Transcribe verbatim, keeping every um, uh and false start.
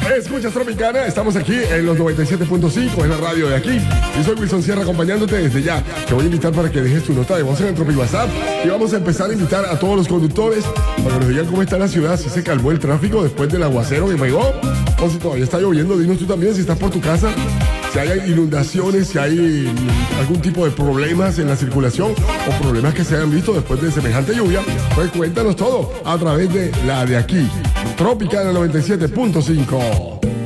Escuchas Tropicana, estamos aquí en los noventa y siete punto cinco, en la radio de aquí. Y soy Wilson Sierra acompañándote desde ya. Te voy a invitar para que dejes tu nota de voz en el Tropic WhatsApp. Y vamos a empezar a invitar a todos los conductores para que nos digan cómo está la ciudad, si se calmó el tráfico después del aguacero que pegó, o si todavía está lloviendo. Dinos tú también si estás por tu casa, si hay inundaciones, si hay algún tipo de problemas en la circulación o problemas que se hayan visto después de semejante lluvia. Pues cuéntanos todo a través de la de aquí, Tropicana noventa y siete punto cinco.